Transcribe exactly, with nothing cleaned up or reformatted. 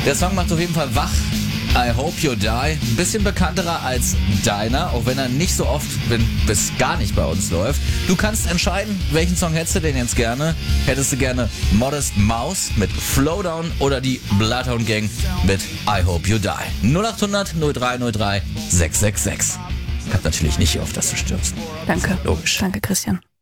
Der Song macht auf jeden Fall wach. I Hope You Die. Ein bisschen bekannterer als deiner, auch wenn er nicht so oft bis gar nicht bei uns läuft. Du kannst entscheiden, welchen Song hättest du denn jetzt gerne? Hättest du gerne Modest Mouse mit Flowdown oder die Bloodhound Gang mit I Hope You Die? null acht hundert null drei null drei sechs sechs sechs. Ich hab natürlich nicht gehofft, dass du stirbst. Danke. Logisch. Danke, Christian.